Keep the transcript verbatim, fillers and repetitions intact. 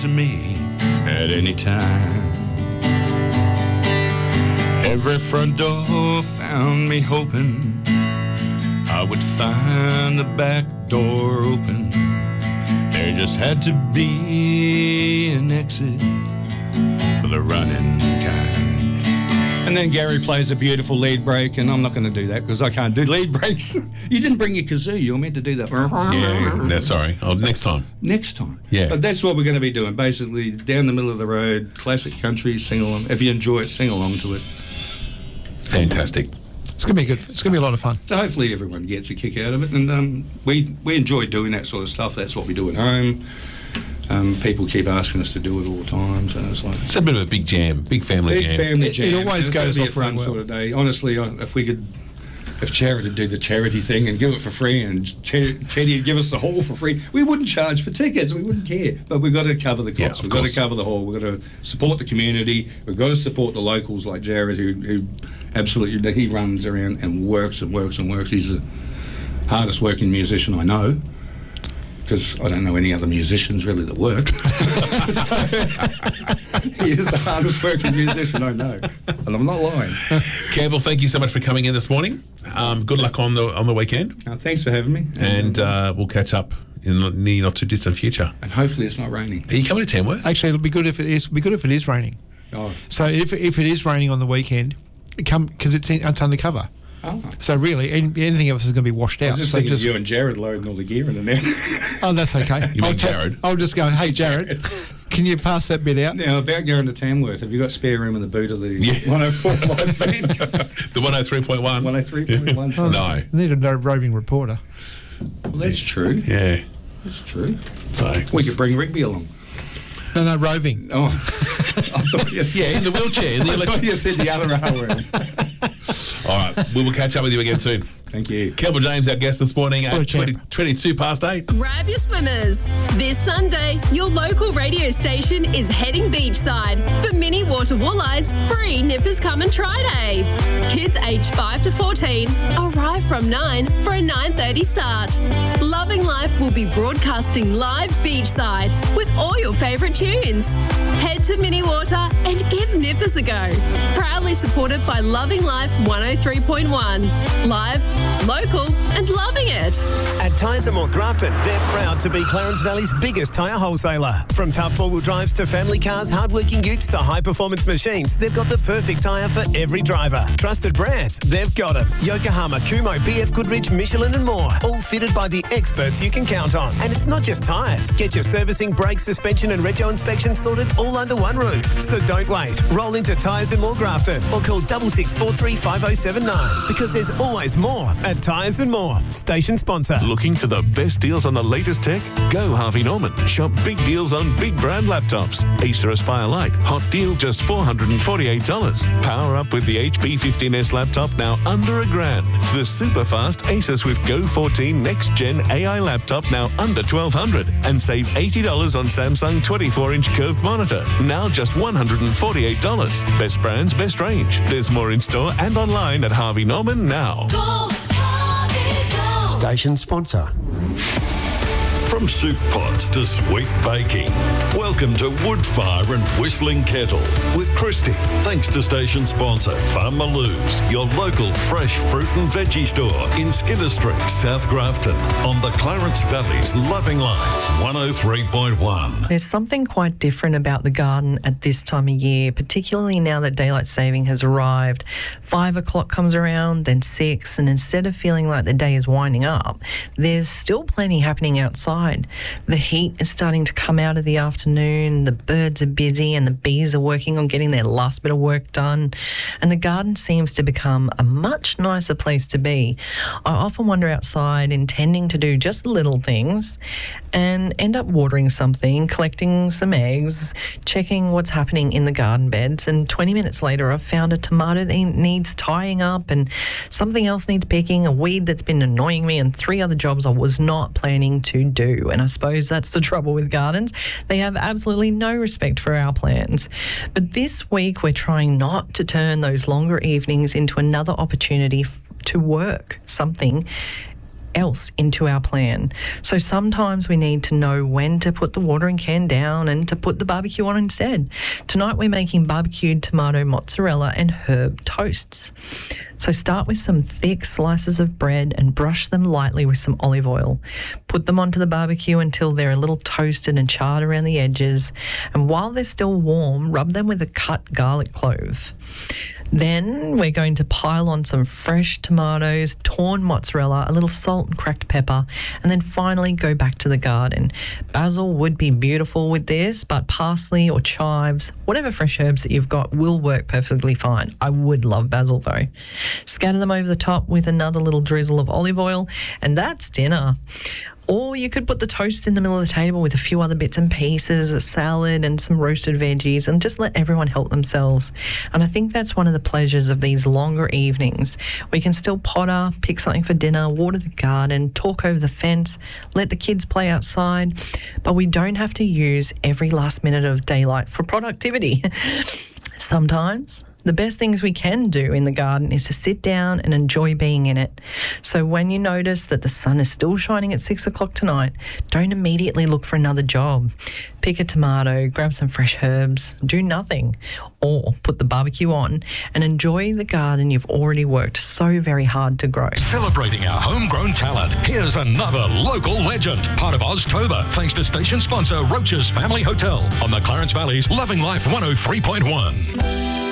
to me at any time. Every front door found me hoping I would find the back door open. There just had to be an exit for the running kind. And then Gary plays a beautiful lead break, and I'm not going to do that because I can't do lead breaks. You didn't bring your kazoo. You were meant to do that. Yeah, no, sorry. Oh, next time. Next time. Yeah. But that's what we're going to be doing. Basically, down the middle of the road, classic country, sing along. If you enjoy it, sing along to it. Fantastic. It's going to be good. It's going to be a lot of fun. So hopefully everyone gets a kick out of it. And um, we we enjoy doing that sort of stuff. That's what we do at home. Um, people keep asking us to do it all the time. So it's like... It's a bit of a big jam, big family big jam. family It- jam. it always It's goes gonna be off a really fun well. sort of day. Honestly, I- if we could... If Charity would do the charity thing and give it for free, and Ch- Charity would give us the hall for free, we wouldn't charge for tickets. We wouldn't care. But we've got to cover the Yeah, costs. of we've got course. to cover the hall. We've got to support the community. We've got to support the locals like Jared, who, who absolutely he runs around and works and works and works. He's the hardest working musician I know, because I don't know any other musicians really that work. He is the hardest working musician I know, and I'm not lying. Campbell, thank you so much for coming in this morning. Um, good luck on the on the weekend, Uh, thanks for having me, and uh, we'll catch up in the near not too distant future. and hopefully it's not raining. Are you coming to Tamworth? Actually, it'll be good if it is. It'll be good if it is raining. Oh, So if if it is raining on the weekend, come because it's in, it's undercover. oh. So really, any- anything else is going to be washed I out. was just so thinking of you and Jared loading all the gear in there. Oh, that's okay. You mean I'll ta- Jared? I'll just go, hey, Jared, can you pass that bit out? Now, about going to Tamworth, have you got spare room in the boot of the Yeah. one oh four live van? The one oh three point one? one oh three point one. Oh, No. I need a no roving reporter. Well, that's true. Yeah. That's true. So, We could bring Rigby along. No, no, roving. Oh, I thought you said, yeah, in the wheelchair. In the I thought electric. you said the other R word. All right, we will catch up with you again soon. Thank you. Campbell James, our guest this morning Hello, at champ. twenty, twenty-two past eight. Grab your swimmers. This Sunday, your local radio station is heading beachside for mini water walleyes free Nippers Come and Try Day. Kids aged five to fourteen arrive from nine for a nine thirty start. Loving Life will be broadcasting live beachside with all your favourite tunes. Head to Mini Water and give Nippers a go. Proudly supported by Loving Life one oh three point one. Live, local and loving it. At Tyres and More Grafton, they're proud to be Clarence Valley's biggest tyre wholesaler. From tough four-wheel drives to family cars, hard-working utes to high-performance machines, they've got the perfect tyre for every driver. Trusted brands, they've got them. Yokohama, Kumho, B F Goodrich, Michelin and more. All fitted by the experts you can count on. And it's not just tyres. Get your servicing, brake, suspension and rego inspection sorted all under one roof. So don't wait. Roll into Tyres and More Grafton or call six six four three five oh seven nine because there's always more at Tyres and More. Station sponsor. Looking for the best deals on the latest tech? Go Harvey Norman. Shop big deals on big brand laptops. Acer Aspire Lite. Hot deal just four hundred forty-eight dollars. Power up with the H P fifteen S laptop now under a grand. The super fast Acer Swift Go fourteen Next Gen A I laptop now under twelve hundred dollars. And save eighty dollars on Samsung twenty-four inch curved monitor. Now just one hundred forty-eight dollars. Best brands, best range. There's more in store and online at Harvey Norman now. Station sponsor. From soup pots to sweet baking, welcome to Woodfire and Whistling Kettle with Christy. Thanks to station sponsor Farm Maloo's, your local fresh fruit and veggie store in Skinner Street, South Grafton, on the Clarence Valley's Loving Life one oh three point one. There's something quite different about the garden at this time of year, particularly now that daylight saving has arrived. Five o'clock comes around, then six, and instead of feeling like the day is winding up, there's still plenty happening outside. The heat is starting to come out of the afternoon, the birds are busy and the bees are working on getting their last bit of work done, and the garden seems to become a much nicer place to be. I often wander outside intending to do just little things and end up watering something, collecting some eggs, checking what's happening in the garden beds, and twenty minutes later I've found a tomato that needs tying up and something else needs picking, a weed that's been annoying me, and three other jobs I was not planning to do. And I suppose that's the trouble with gardens. They have absolutely no respect for our plans. But this week we're trying not to turn those longer evenings into another opportunity f- to work something else into our plan. So sometimes we need to know when to put the watering can down and to put the barbecue on instead. Tonight we're making barbecued tomato mozzarella and herb toasts. So start with some thick slices of bread and brush them lightly with some olive oil. Put them onto the barbecue until they're a little toasted and charred around the edges. And while they're still warm, rub them with a cut garlic clove. Then we're going to pile on some fresh tomatoes, torn mozzarella, a little salt and cracked pepper, and then finally go back to the garden. Basil would be beautiful with this, but parsley or chives, whatever fresh herbs that you've got will work perfectly fine. I would love basil though. Scatter them over the top with another little drizzle of olive oil, and that's dinner. Or you could put the toast in the middle of the table with a few other bits and pieces, a salad and some roasted veggies, and just let everyone help themselves. And I think that's one of the pleasures of these longer evenings. We can still potter, pick something for dinner, water the garden, talk over the fence, let the kids play outside, but we don't have to use every last minute of daylight for productivity. Sometimes the best things we can do in the garden is to sit down and enjoy being in it. So when you notice that the sun is still shining at six o'clock tonight, don't immediately look for another job. Pick a tomato, grab some fresh herbs, do nothing, or put the barbecue on and enjoy the garden you've already worked so very hard to grow. Celebrating our homegrown talent, here's another local legend, part of Oztober, thanks to station sponsor Roach's Family Hotel on the Clarence Valley's Loving Life one oh three point one.